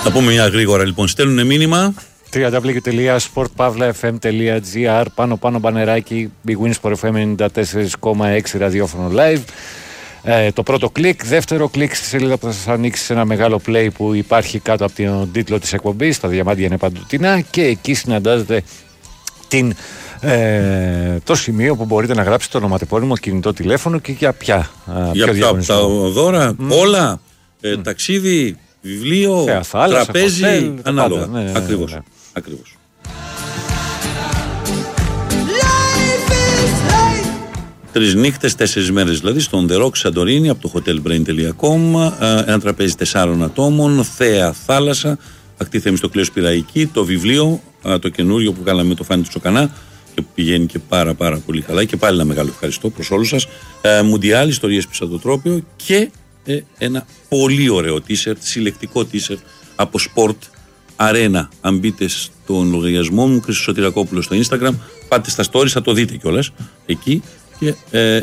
Θα πούμε μια γρήγορα λοιπόν. Στέλνουν μήνυμα. www.sportpavlafm.gr πάνω μπανεράκι Big Win Sport FM 94,6 ραδιόφωνο live. Το πρώτο κλικ. Δεύτερο κλικ στη σελίδα που θα σας ανοίξει σε ένα μεγάλο play που υπάρχει κάτω από τον τίτλο της εκπομπής. Τα διαμάντια είναι παντοτινά και εκεί συναντάζεται το σημείο που μπορείτε να γράψετε το ονοματεπώνυμο, κινητό τηλέφωνο και για ποια. Για τα δώρα, όλα, ταξίδι, βιβλίο, θάλασσα, τραπέζι, χοτέλ, ανάλογα. Ναι, ακριβώς. Ναι. Ακριβώς. Τρεις νύχτες, 4 μέρες δηλαδή, στον The Rock Σαντορίνη από το hotelbrain.com. Ένα τραπέζι 4 ατόμων, θέα θάλασσα, ακτή Θεμιστοκλέος Πειραϊκή, το βιβλίο, το καινούριο που κάναμε με το Φάνη του Τσοκανά και που πηγαίνει και πάρα πολύ καλά. Και πάλι ένα μεγάλο ευχαριστώ προς όλους σας. Μουντιάλ, ιστορίες Πιστατοτρόπιο και ένα πολύ ωραίο t-shirt, συλλεκτικό t-shirt από Sport Arena. Αν μπείτε στον λογαριασμό μου, Χρήστος Σωτηρακόπουλος στο Instagram, πάτε στα stories, θα το δείτε κιόλας εκεί. Και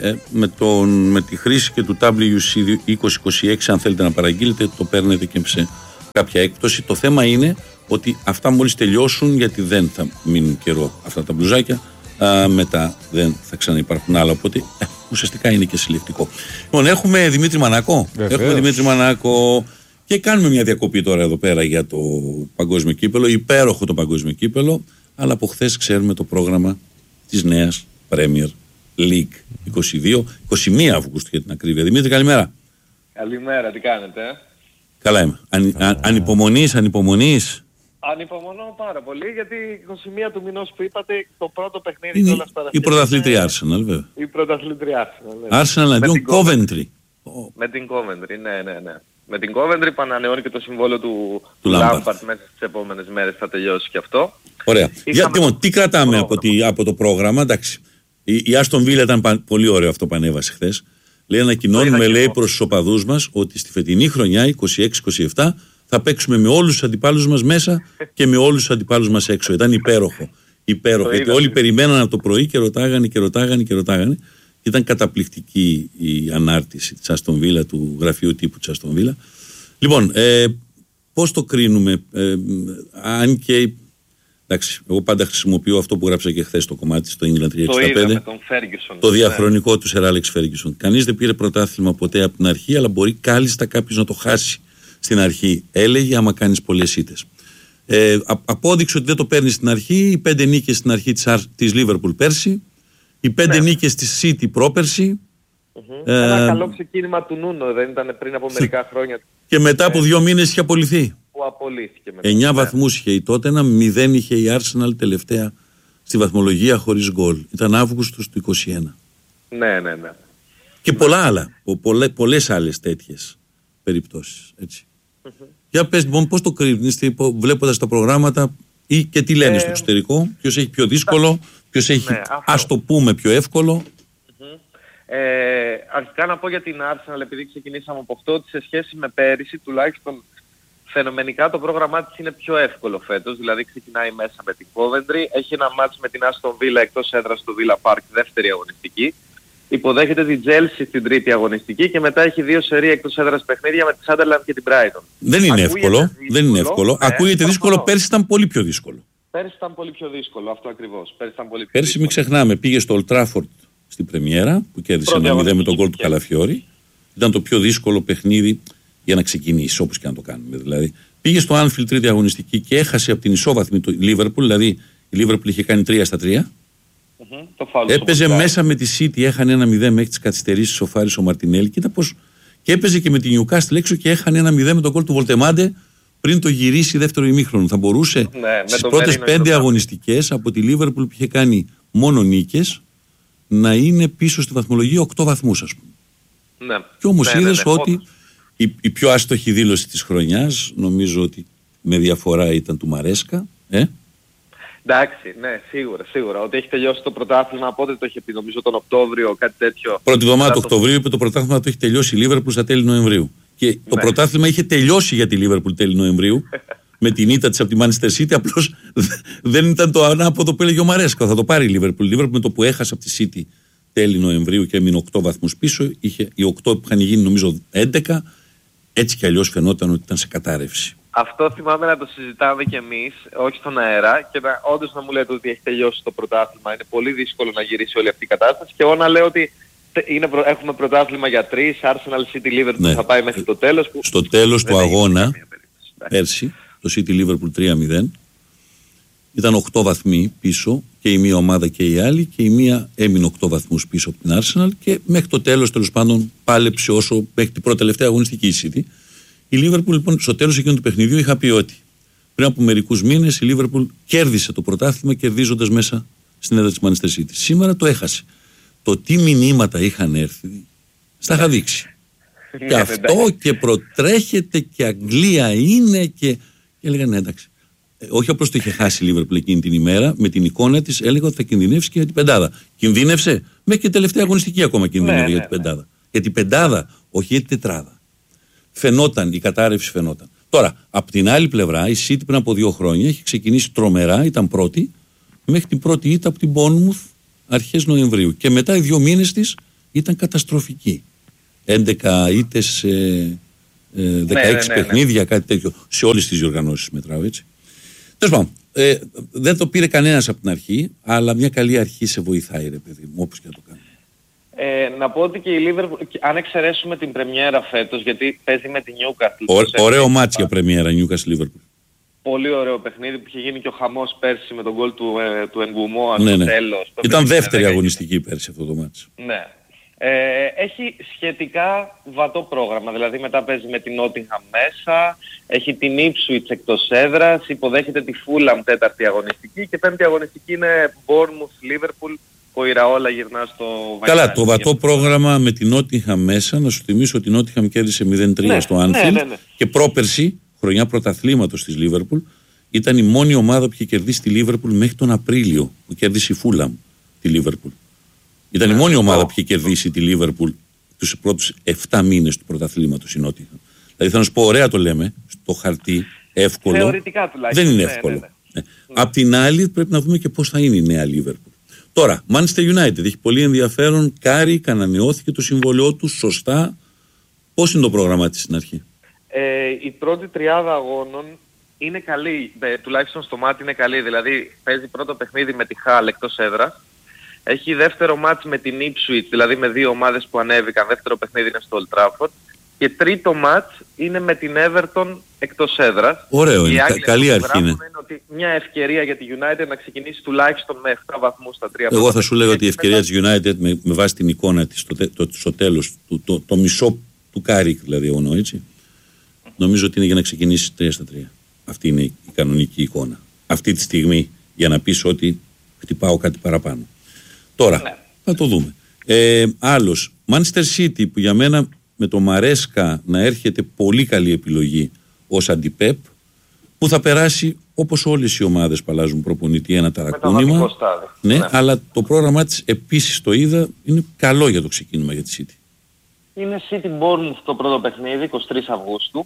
με τη χρήση και του WC2026, αν θέλετε να παραγγείλετε, το παίρνετε και σε κάποια έκπτωση. Το θέμα είναι ότι αυτά μόλις τελειώσουν, γιατί δεν θα μείνουν καιρό αυτά τα μπλουζάκια, μετά δεν θα ξαναυπάρχουν άλλα, οπότε ουσιαστικά είναι και συλλεκτικό. Λοιπόν, έχουμε Δημήτρη Μανάκο. Έχουμε Δημήτρη Μανάκο και κάνουμε μια διακοπή τώρα εδώ πέρα για το παγκόσμιο κύπελο, υπέροχο το παγκόσμιο κύπελο, αλλά από χθες ξέρουμε το πρόγραμμα της νέας Premier League 21 Αυγούστου για την ακρίβεια. Δημήτρη, καλημέρα. Καλημέρα, τι κάνετε? Καλά είμαι. Ανυπομονείς? Ανυπομονώ πάρα πολύ, γιατί 21 του μηνός που είπατε, το πρώτο παιχνίδι είναι όλας παρασκευής. Η πρωταθλήτρια Arsenal, βέβαια. Η πρωταθλήτρια Arsenal. Arsenal αντίον Coventry. Με την Coventry, ναι. Με την Coventry που ανανεώνει και το συμβόλαιο του Lampard μέσα στις επόμενες μέρες, θα τελειώσει και αυτό. Ωραία. Τι κρατάμε από το πρόγραμμα? Εντάξει. Η Aston Villa ήταν πολύ ωραίο αυτό που ανέβασε χθες. Λέει, ανακοινώνουμε, λέει, προς τους οπαδούς μας ότι στη φετινή χρονιά, 26-27, θα παίξουμε με όλους τους αντιπάλους μας μέσα και με όλους τους αντιπάλους μας έξω. Ήταν υπέροχο. Γιατί όλοι περιμέναν από το πρωί και ρωτάγανε. Ήταν καταπληκτική η ανάρτηση της Aston Villa, του γραφείου τύπου της Aston Villa. Λοιπόν, πώς το κρίνουμε? Αν και... Εντάξει, εγώ πάντα χρησιμοποιώ αυτό που γράψα και χθες το κομμάτι στο England 365. Το διαχρονικό του Sir Alex Ferguson. Κανείς δεν πήρε πρωτάθλημα ποτέ από την αρχή, αλλά μπορεί κάλλιστα κάποιος να το χάσει στην αρχή. Έλεγε, άμα κάνεις πολλές ήττες. Απόδειξε ότι δεν το παίρνει στην αρχή. Οι 5 νίκες στην αρχή της Liverpool πέρσι, οι 5 νίκες της City πρόπερσι. Ένα καλό ξεκίνημα του Νούνο, δεν ήταν πριν από μερικά χρόνια? Και μετά από 2 μήνες είχε απολυθεί. Που απολύθηκε μετά. 9 βαθμούς είχε η Tottenham, 0 είχε η Arsenal τελευταία στη βαθμολογία χωρίς γκολ. Ήταν Αύγουστος του 21. Ναι. Και πολλά άλλα. Πολλές άλλες τέτοιες περιπτώσεις. Έτσι. Για πες λοιπόν, πώς το κρίνεις βλέποντας τα προγράμματα ή και τι λένε στο εξωτερικό? Ποιος έχει πιο δύσκολο, ποιος έχει ας το πούμε πιο εύκολο? Αρχικά να πω για την Arsenal, επειδή ξεκινήσαμε από αυτό, ότι σε σχέση με πέρυσι τουλάχιστον φαινομενικά το πρόγραμμά της είναι πιο εύκολο φέτος, δηλαδή ξεκινάει μέσα με την Coventry, έχει ένα μάτς με την Aston Villa εκτός έδρας στο Villa Park, δεύτερη αγωνιστική, υποδέχεται την Chelsea στην τρίτη αγωνιστική και μετά έχει 2 σερί εκτός έδρας παιχνίδια με τη Sunderland και την Brighton. Δεν είναι εύκολο. Ακούγεται δύσκολο, πέρσι ήταν πολύ πιο δύσκολο. Πέρσι ήταν πολύ πιο δύσκολο, αυτό ακριβώς. Πέρσι μην ξεχνάμε, πήγε στο Old Trafford στην πρεμιέρα που κέρδισε 1-0 με τον γκολ του Καλαφιόρη. Ήταν το πιο δύσκολο παιχνίδι για να ξεκινήσει, όπως και να το κάνουμε. Δηλαδή, πήγε στο Anfield τρίτη αγωνιστική και έχασε από την ισόβαθμη του Liverpool. Δηλαδή, η Liverpool είχε κάνει 3-3. Έπαιζε μέσα με τη City, έχανε 1-0 μέχρι τις καθυστερήσεις, σοφάρισε ο Μαρτινέλη. Κοίτα πώς. Και έπαιζε και με την Newcastle έξω και έχανε 1-0 με τον γκολ του Βολτεμάντε πριν το γυρίσει δεύτερο ημίχρονο. Θα μπορούσε στις πρώτες 5 αγωνιστικές από τη Liverpool που είχε κάνει μόνο νίκες να είναι πίσω στη βαθμολογία 8 βαθμούς, ας πούμε. Και όμως είδες ότι η πιο άστοχη δήλωση της χρονιάς, νομίζω ότι με διαφορά, ήταν του Μαρέσκα. Εντάξει, ναι, σίγουρα. Ότι έχει τελειώσει το πρωτάθλημα, πότε το είχε πει, νομίζω τον Οκτώβριο, κάτι τέτοιο. Πρώτη εβδομάδα του Οκτωβρίου είπε το πρωτάθλημα το έχει τελειώσει η Liverpool στα τέλη Νοεμβρίου. Και το πρωτάθλημα είχε τελειώσει για τη Liverpool τέλη Νοεμβρίου, με την ήττα της από τη Manchester City, απλώς δεν ήταν το ανάποδο που έλεγε ο Μαρέσκα. Θα το πάρει η Liverpool. Η Liverpool με το που έχασε από τη City τέλη Νοεμβρίου και έμεινε 8 βαθμούς πίσω, είχε οι 8 που είχαν γίνει νομίζω 11, έτσι κι αλλιώς φαινόταν ότι ήταν σε κατάρρευση. Αυτό θυμάμαι να το συζητάμε κι εμείς, όχι στον αέρα, και όντως να μου λέτε ότι έχει τελειώσει το πρωτάθλημα. Είναι πολύ δύσκολο να γυρίσει όλη αυτή η κατάσταση. Και εγώ να λέω ότι έχουμε πρωτάθλημα για 3, Arsenal, City, Liverpool που θα πάει μέχρι το τέλος. Στο τέλος του αγώνα, πέρσι, το City Liverpool 3-0, ήταν 8 βαθμοί πίσω και η μία ομάδα και η άλλη, και η μία έμεινε 8 βαθμούς πίσω από την Arsenal, και μέχρι το τέλος, τέλος πάντων, πάλεψε όσο μέχρι την πρώτη τελευταία αγωνιστική η City. Η Liverpool, λοιπόν, στο τέλος εκείνου του παιχνιδιού είχα πει ότι πριν από μερικούς μήνες η Liverpool κέρδισε το πρωτάθλημα κερδίζοντας μέσα στην έδρα της Manchester City. Σήμερα το έχασε. Το τι μηνύματα είχαν έρθει, στα είχα δείξει. Και αυτό και προτρέχεται και Αγγλία είναι και έλεγαν εντάξει. Όχι απλώς το είχε χάσει η Liverpool εκείνη την ημέρα, με την εικόνα της έλεγα ότι θα κινδυνεύσει και για την πεντάδα. Κινδύνευσε, μέχρι και τελευταία αγωνιστική ακόμα κινδύνευε για την πεντάδα. Για την πεντάδα, όχι για την τετράδα. Φαινόταν, η κατάρρευση φαινόταν. Τώρα, από την άλλη πλευρά, η City πριν από 2 χρόνια έχει ξεκινήσει τρομερά, ήταν πρώτη, μέχρι την πρώτη ήττα από την Bournemouth αρχές Νοεμβρίου. Και μετά οι 2 μήνες της ήταν καταστροφική. 11 ήττες, 16 παιχνίδια, κάτι τέτοιο. Σε όλες τις διοργανώσεις μετράω, έτσι. Τέλος πάντων, δεν το πήρε κανένας από την αρχή, αλλά μια καλή αρχή σε βοηθάει, ρε παιδί μου, όπως και να το κάνει. Να πω ότι και η Liverpool, αν εξαιρέσουμε την πρεμιέρα φέτος, γιατί παίζει με τη Newcastle. Ωραίο μάτς για πρεμιέρα, Newcastle Liverpool. Πολύ ωραίο παιχνίδι που είχε γίνει και ο χαμός πέρσι με τον γκολ του Ενγκουμόα στο τέλος. Ήταν δεύτερη αγωνιστική πέρσι αυτό το μάτς. Ναι. Έχει σχετικά βατό πρόγραμμα, δηλαδή μετά παίζει με την Nottingham μέσα, έχει την Ipswich εκτός έδρας, υποδέχεται τη Fulham τέταρτη αγωνιστική και πέμπτη αγωνιστική είναι Bournemouth, Liverpool. Ο Ιραόλα γυρνά στο Βαγιάννη. Καλά, το βατό πρόγραμμα με την Nottingham μέσα, να σου θυμίσω ότι η Nottingham κέρδισε 0-3 στο Anfield και πρόπερση, χρονιά πρωταθλήματος της Liverpool, ήταν η μόνη ομάδα που είχε κερδίσει τη Liverpool μέχρι τον Απρίλιο, που κέρδισε η Fulham τη Liverpool. Ήταν η μόνη ομάδα που είχε κερδίσει τη Liverpool τους πρώτους 7 μήνες του πρωταθλήματος η Nottingham. Δηλαδή θα να σου πω, ωραία το λέμε, στο χαρτί, εύκολο. Θεωρητικά τουλάχιστον. Δεν είναι εύκολο. Απ' την άλλη πρέπει να δούμε και πώς θα είναι η νέα Liverpool. Τώρα, Manchester United έχει πολύ ενδιαφέρον. Κάρι, ανανεώθηκε το συμβόλαιό του, σωστά. Πώς είναι το πρόγραμμά της στην αρχή? Η πρώτη τριάδα αγώνων είναι καλή, τουλάχιστον στο μάτι είναι καλή. Δηλαδή παίζει πρώτο παιχνίδι με τη Hull εκτός έδρας. Έχει δεύτερο μάτς με την Ipswich, δηλαδή με 2 ομάδες που ανέβηκαν. Δεύτερο παιχνίδι είναι στο Old Trafford. Και τρίτο μάτς είναι με την Everton εκτός έδρας. Ωραίο, είναι καλή αρχή. Είναι ότι μια ευκαιρία για τη United να ξεκινήσει τουλάχιστον με 7 βαθμούς στα 3. Εγώ θα σου λέγω ότι η ευκαιρία της United με βάση την εικόνα της στο τέλος, το μισό του Κάρικ δηλαδή εγώ, έτσι. Νομίζω ότι είναι για να ξεκινήσει 3 στα 3. Αυτή είναι η κανονική εικόνα. Αυτή τη στιγμή για να πεις ότι χτυπάω κάτι παραπάνω. Τώρα θα το δούμε. Άλλος, Manchester City που για μένα με το Μαρέσκα να έρχεται πολύ καλή επιλογή ως αντιπέπ, που θα περάσει όπως όλες οι ομάδες που αλλάζουν προπονητή ένα ταρακούνημα. Ναι, αλλά το πρόγραμμά της επίσης το είδα, είναι καλό για το ξεκίνημα για τη City. Είναι City Bournemouth το πρώτο παιχνίδι, 23 Αυγούστου.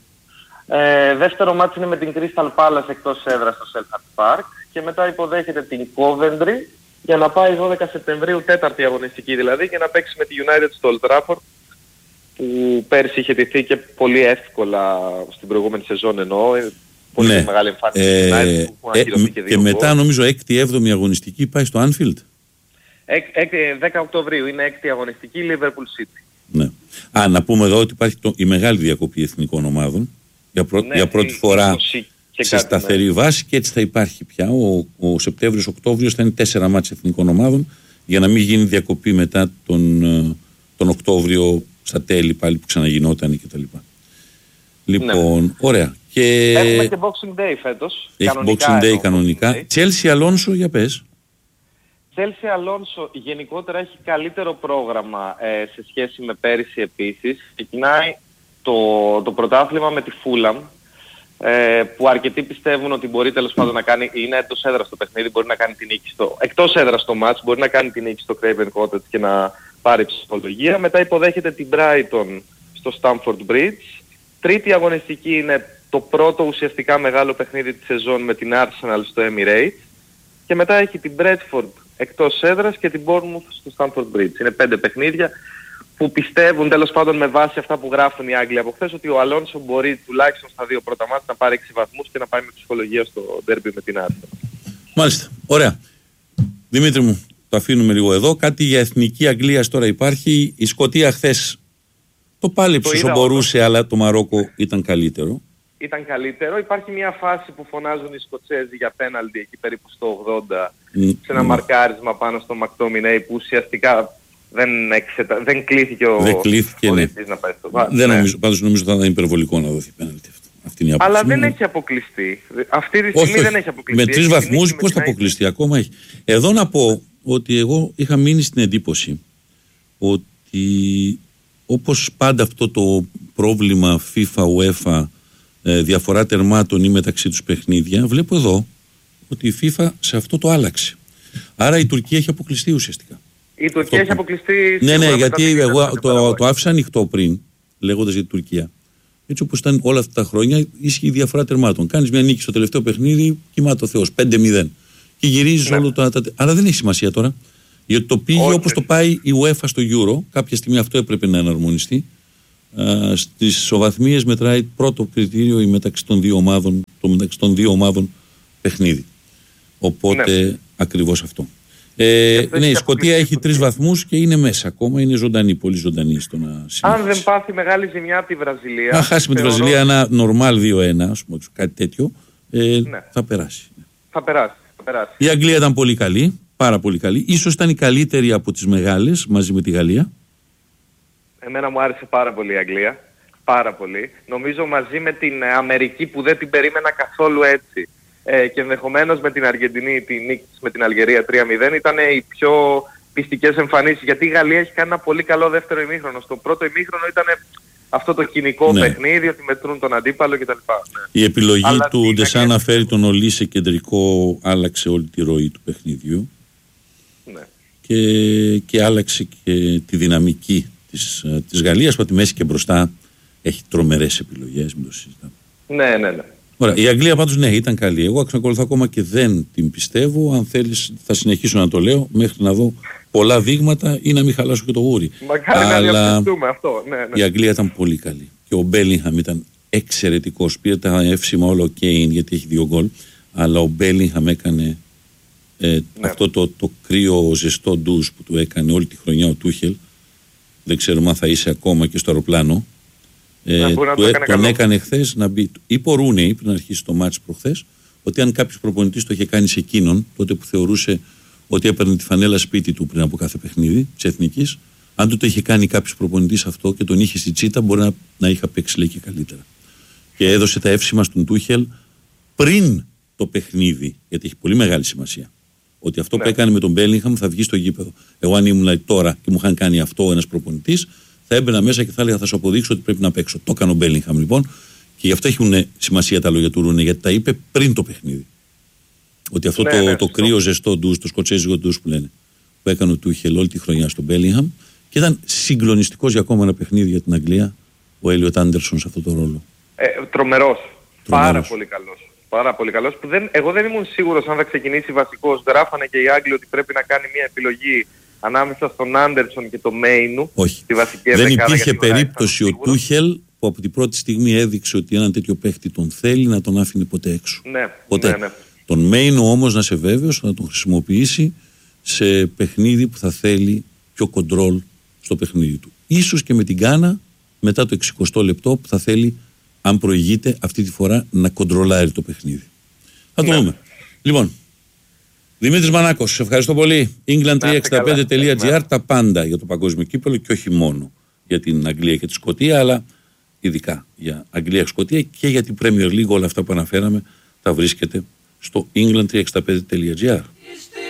Δεύτερο μάτς είναι με την Crystal Palace εκτός έδρας στο Selhurst Park και μετά υποδέχεται την Coventry για να πάει 12 Σεπτεμβρίου, τέταρτη αγωνιστική δηλαδή, και να παίξει με τη United στο Old Trafford, που πέρσι είχε τηθεί και πολύ εύκολα στην προηγούμενη σεζόν εννοώ. Πολύ μεγάλη εμφάνιση που ακυρωθήκε 2 και μετά νομίζω 6η-7η αγωνιστική πάει στο Anfield. 10 Οκτωβρίου είναι 6η αγωνιστική Liverpool City. Ναι. Να πούμε εδώ ότι υπάρχει η μεγάλη διακοπή εθνικών ομάδων για πρώτη φορά σε σταθερή βάση και έτσι θα υπάρχει πια. Ο Σεπτέμβριος-Οκτώβριος θα είναι 4 μάτς εθνικών ομάδων για να μην γίνει διακοπή μετά τον Οκτώβριο στα τέλη πάλι που ξαναγινόταν και τα λοιπά. Λοιπόν, ωραία. Έχουμε και Boxing Day φέτος. Έχει Boxing Day κανονικά. Chelsea Alonso, για πες. Chelsea Alonso γενικότερα έχει καλύτερο πρόγραμμα σε σχέση με πέρυσι επίσης. Ξεκινάει το πρωτάθλημα με τη Fulham, που αρκετοί πιστεύουν ότι μπορεί τέλος πάντων να κάνει, είναι εντός έδρας το παιχνίδι, μπορεί να κάνει την νίκη εκτός έδρας το match, μπορεί να κάνει την νίκη στο Craven Cottage και να πάρει ψυχολογία. Μετά υποδέχεται την Brighton στο Stamford Bridge. Τρίτη αγωνιστική είναι το πρώτο ουσιαστικά μεγάλο παιχνίδι της σεζόν με την Arsenal στο Emirates. Και μετά έχει την Bradford εκτός έδρας και την Bournemouth στο Stamford Bridge. Είναι 5 παιχνίδια που πιστεύουν τέλος πάντων με βάση αυτά που γράφουν οι Άγγλοι από χθες ότι ο Αλόνσο μπορεί τουλάχιστον στα 2 πρώτα μάτια να πάρει 6 βαθμούς και να πάει με ψυχολογία στο ντέρμπι με την Arsenal. Μάλιστα. Ωραία. Δημήτρη μου, το αφήνουμε λίγο εδώ. Κάτι για εθνική Αγγλίας τώρα υπάρχει. Η Σκωτία χθες το πάλεψε όσο μπορούσε, αλλά το Μαρόκο ήταν καλύτερο. Ήταν καλύτερο. Υπάρχει μια φάση που φωνάζουν οι Σκοτσέζοι για πέναλτι εκεί περίπου στο 80 σε ένα μαρκάρισμα πάνω στο Μακτόμινεϊ που ουσιαστικά δεν κλείθηκε ο πολιτής να πάει στο βάθος. Δεν νομίζω, πάντως νομίζω ότι θα ήταν υπερβολικό να δοθεί πέναλτι αυτό. Αλλά δεν έχει αποκλειστεί. Αυτή τη στιγμή δεν έχει αποκλειστεί. Με 3 βαθμούς πώς θα αποκλειστεί, ακόμα έχει. Εδώ να πω ότι εγώ είχα μείνει στην εντύπωση ότι όπως πάντα αυτό το πρόβλημα FIFA, UEFA, διαφορά τερμάτων ή μεταξύ τους παιχνίδια, βλέπω εδώ ότι η FIFA σε αυτό το άλλαξε. Άρα η Τουρκία έχει αποκλειστεί ουσιαστικά. Η Τουρκία έχει αποκλειστεί. Ναι, γιατί εγώ το άφησα ανοιχτό πριν, λέγοντας για την Τουρκία. Έτσι όπως ήταν όλα αυτά τα χρόνια, ίσχυε η διαφορά τερμάτων. Κάνεις μια νίκη στο τελευταίο παιχνίδι, κοιμάται ο Θεός, 5-0. Και γυρίζεις όλο το. Αλλά δεν έχει σημασία τώρα. Γιατί το πήγε όπως το πάει η UEFA στο Euro. Κάποια στιγμή αυτό έπρεπε να εναρμονιστεί. Στις ισοβαθμίες μετράει πρώτο κριτήριο η μεταξύ των δύο ομάδων παιχνίδι. Οπότε ακριβώς αυτό. Ναι, η Σκωτία έχει 3 βαθμούς και είναι μέσα ακόμα. Είναι ζωντανή, πολύ ζωντανή στο να συνεχίσει. Αν δεν πάθει μεγάλη ζημιά από τη Βραζιλία. Αν χάσει με τη Βραζιλία ένα normal 2-1, ας πούμε, κάτι τέτοιο, θα περάσει. Θα περάσει. Η Αγγλία ήταν πολύ καλή, πάρα πολύ καλή. Ίσως ήταν η καλύτερη από τις μεγάλες μαζί με τη Γαλλία. Εμένα μου άρεσε πάρα πολύ η Αγγλία. Πάρα πολύ. Νομίζω μαζί με την Αμερική που δεν την περίμενα καθόλου έτσι. Και ενδεχομένως με την Αργεντινή, τη νίκη με την Αλγερία 3-0 ήταν οι πιο πιστικές εμφανίσεις. Γιατί η Γαλλία έχει κάνει ένα πολύ καλό δεύτερο ημίχρονο. Στο πρώτο ημίχρονο ήταν αυτό το κοινικό παιχνίδι, ότι μετρούν τον αντίπαλο κτλ. Η επιλογή του Ντεσά να φέρει τον Ολί σε κεντρικό άλλαξε όλη τη ροή του παιχνιδιού. Ναι. Και άλλαξε και τη δυναμική της Γαλλίας που από τη μέση και μπροστά έχει τρομερές επιλογές. Μην το συζητάμε. Ναι. Ωραία. Η Αγγλία πάντως ναι, ήταν καλή. Εγώ εξακολουθώ ακόμα και δεν την πιστεύω. Αν θέλεις θα συνεχίσω να το λέω μέχρι να δω πολλά δείγματα ή να μην χαλάσω και το γούρι. Μακάρι να διαπιστούμε αυτό. Ναι. Η Αγγλία ήταν πολύ καλή. Και ο Μπέλιγχαμ ήταν εξαιρετικός. Πήρε τα εύσημα όλο ο Κέιν γιατί έχει 2 γκολ. Αλλά ο Μπέλιγχαμ έκανε αυτό το κρύο ζεστό ντους που του έκανε όλη τη χρονιά ο Τούχελ. Δεν ξέρουμε αν θα είσαι ακόμα και στο αεροπλάνο. Τον έκανε χθες να μπει. Είπε ο Ρούνεϊ πριν αρχίσει το μάτς προχθές ότι αν κάποιος προπονητής το είχε κάνει σε εκείνον, τότε που θεωρούσε ότι έπαιρνε τη φανέλα σπίτι του πριν από κάθε παιχνίδι της Εθνικής, αν του το είχε κάνει κάποιος προπονητής αυτό και τον είχε στη τσίτα, μπορεί να είχε παίξει λέει και καλύτερα. Και έδωσε τα εύσημα στον Τούχελ πριν το παιχνίδι, γιατί έχει πολύ μεγάλη σημασία. Ότι αυτό που έκανε με τον Μπέλιγχαμ θα βγει στο γήπεδο. Εγώ, αν ήμουν τώρα και μου είχαν κάνει αυτό ένας προπονητής, θα έμπαινα μέσα και θα έλεγα θα σου αποδείξω ότι πρέπει να παίξω. Το έκανε ο Μπέλιγχαμ λοιπόν και γι' αυτό έχουν σημασία τα λόγια του Ρούνε, γιατί τα είπε πριν το παιχνίδι. Ότι αυτό το κρύο ζεστό ντους, το σκοτσέζικο ντους που λένε, που έκανε ο Τούχελ όλη τη χρονιά στον Μπέλιγχαμ και ήταν συγκλονιστικός για ακόμα ένα παιχνίδι για την Αγγλία ο Έλιοτ Άντερσον σε αυτό το ρόλο. Τρομερός. Πάρα πολύ καλός. Πάρα πολύ καλός. Που εγώ δεν ήμουν σίγουρος αν θα ξεκινήσει βασικός. Γράφανε και οι Άγγλοι ότι πρέπει να κάνει μια επιλογή ανάμεσα στον Άντερσον και το Μέινου. Όχι. Δεν υπήρχε περίπτωση ο Τούχελ που από την πρώτη στιγμή έδειξε ότι έναν τέτοιο παίχτη τον θέλει να τον άφηνε ποτέ έξω. Ποτέ. Ναι. Τον Μέινου όμως να σε βέβαιος θα τον χρησιμοποιήσει σε παιχνίδι που θα θέλει πιο κοντρόλ στο παιχνίδι του. Ίσως και με την Γκάνα μετά το 60 λεπτό που θα θέλει, αν προηγείται αυτή τη φορά, να κοντρολάρει το παιχνίδι. Θα το δούμε. Λοιπόν, Δημήτρης Μανάκος, σε ευχαριστώ πολύ. England365.gr, τα πάντα για το παγκόσμιο κύπελλο και όχι μόνο για την Αγγλία και τη Σκωτία, αλλά ειδικά για Αγγλία και Σκωτία και για την Premier League. Όλα αυτά που αναφέραμε τα βρίσκεται στο England365.gr.